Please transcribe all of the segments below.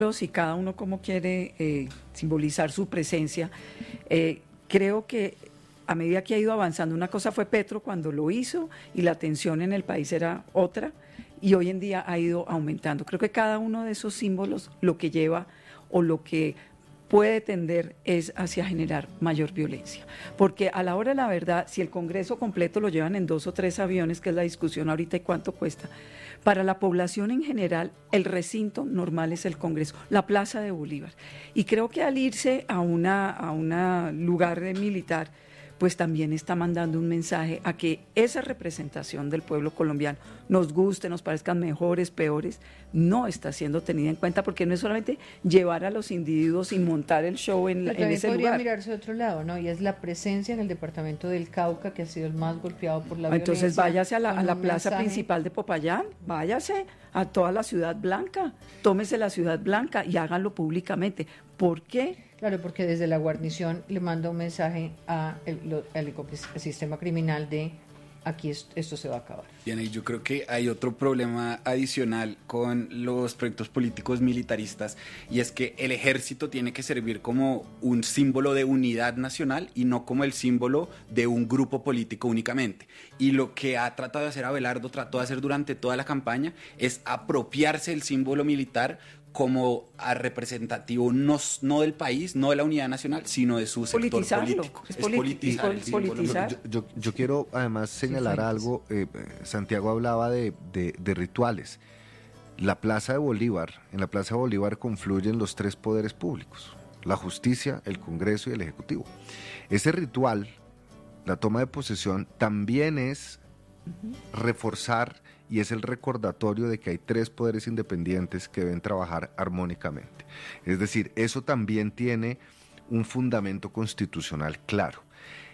y cada uno como quiere simbolizar su presencia. Creo que a medida que ha ido avanzando, una cosa fue Petro cuando lo hizo y la tensión en el país era otra, y hoy en día ha ido aumentando. Creo que cada uno de esos símbolos lo que lleva o lo que puede tender es hacia generar mayor violencia. Porque a la hora de la verdad, si el Congreso completo lo llevan en 2 o 3 aviones, que es la discusión ahorita y cuánto cuesta, para la población en general, el recinto normal es el Congreso, la Plaza de Bolívar. Y creo que al irse a una lugar militar, pues también está mandando un mensaje a que esa representación del pueblo colombiano, nos guste, nos parezcan mejores, peores, no está siendo tenida en cuenta, porque no es solamente llevar a los individuos y montar el show en ese podría lugar. mirarse de otro lado, ¿no? Y es la presencia en el departamento del Cauca, que ha sido el más golpeado por la Entonces violencia. váyase a la plaza principal de Popayán, váyase a toda la Ciudad Blanca, tómese la Ciudad Blanca y háganlo públicamente. ¿Por qué? Claro, porque desde la guarnición le manda un mensaje al sistema criminal de aquí esto se va a acabar. Bien, y yo creo que hay otro problema adicional con los proyectos políticos militaristas, y es que el ejército tiene que servir como un símbolo de unidad nacional y no como el símbolo de un grupo político únicamente. Y lo que ha tratado de hacer Abelardo, trató de hacer durante toda la campaña, es apropiarse del símbolo militar como representativo no del país, no de la unidad nacional, sino de su sector político. Es politizar. Yo quiero además señalar algo. Santiago hablaba de rituales. En la Plaza de Bolívar confluyen los 3 poderes públicos: la justicia, el Congreso y el Ejecutivo. Ese ritual, la toma de posesión, también es reforzar y es el recordatorio de que hay 3 poderes independientes que deben trabajar armónicamente. Es decir, eso también tiene un fundamento constitucional claro.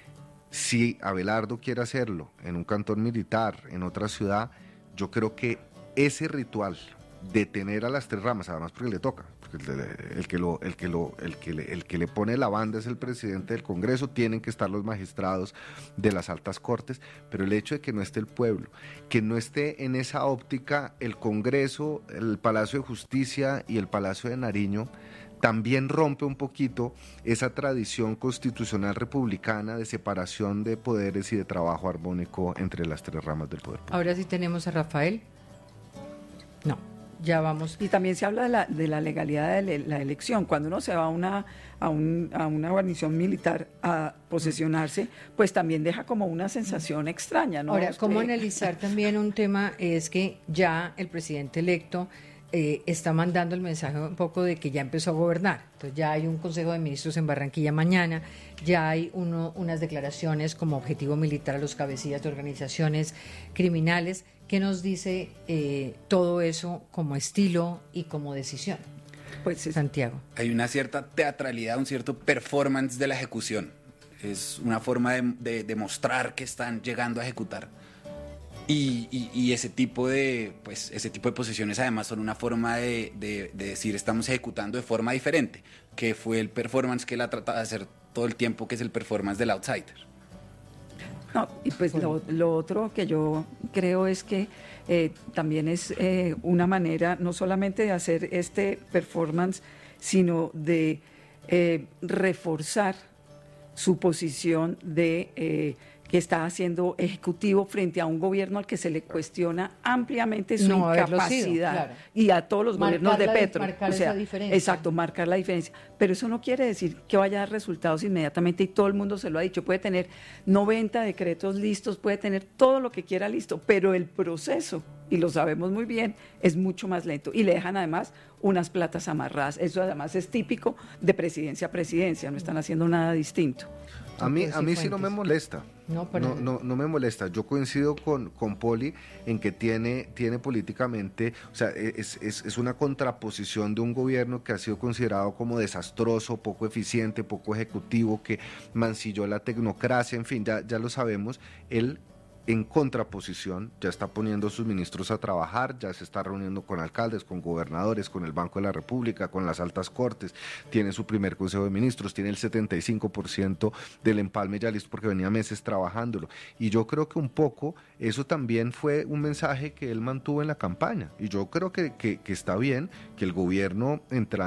Si Abelardo quiere hacerlo en un cantón militar, en otra ciudad, yo creo que ese ritual de tener a las 3 ramas, además porque le toca, porque el que le pone la banda es el presidente del Congreso, tienen que estar los magistrados de las altas cortes, pero el hecho de que no esté el pueblo, que no esté en esa óptica el Congreso, el Palacio de Justicia y el Palacio de Nariño, también rompe un poquito esa tradición constitucional republicana de separación de poderes y de trabajo armónico entre las 3 ramas del poder público. Ahora sí tenemos a Rafael. No. Ya vamos. Y también se habla de la legalidad de la elección. Cuando uno se va a una guarnición militar a posesionarse, pues también deja como una sensación extraña, ¿no? Ahora, ¿cómo analizar también un tema? Es que ya el presidente electo está mandando el mensaje un poco de que ya empezó a gobernar. Entonces ya hay un Consejo de Ministros en Barranquilla mañana, ya hay unas declaraciones como objetivo militar a los cabecillas de organizaciones criminales. ¿Qué nos dice todo eso como estilo y como decisión? Pues Santiago. Hay una cierta teatralidad, un cierto performance de la ejecución. Es una forma de demostrar que están llegando a ejecutar. Y ese tipo de posiciones además son una forma de decir estamos ejecutando de forma diferente, que fue el performance que él ha tratado de hacer todo el tiempo, que es el performance del outsider. No, y pues lo otro que yo creo es que también es una manera no solamente de hacer este performance, sino de reforzar su posición de que está haciendo ejecutivo frente a un gobierno al que se le cuestiona ampliamente su incapacidad, sido, claro. Y a todos los gobiernos de Petro. Marcar esa diferencia. Exacto, marcar la diferencia. Pero eso no quiere decir que vaya a dar resultados inmediatamente, y todo el mundo se lo ha dicho. Puede tener 90 decretos listos, puede tener todo lo que quiera listo, pero el proceso, y lo sabemos muy bien, es mucho más lento. Y le dejan además unas platas amarradas. Eso además es típico de presidencia a presidencia, no están haciendo nada distinto. A mí sí no me molesta. No me molesta. Yo coincido con Poli en que tiene políticamente, o sea, es una contraposición de un gobierno que ha sido considerado como desastroso, poco eficiente, poco ejecutivo, que mancilló la tecnocracia, en fin, ya lo sabemos. Él en contraposición, ya está poniendo sus ministros a trabajar, ya se está reuniendo con alcaldes, con gobernadores, con el Banco de la República, con las altas cortes, tiene su primer Consejo de Ministros, tiene el 75% del empalme ya listo porque venía meses trabajándolo. Y yo creo que un poco eso también fue un mensaje que él mantuvo en la campaña. Y yo creo que está bien que el gobierno entrando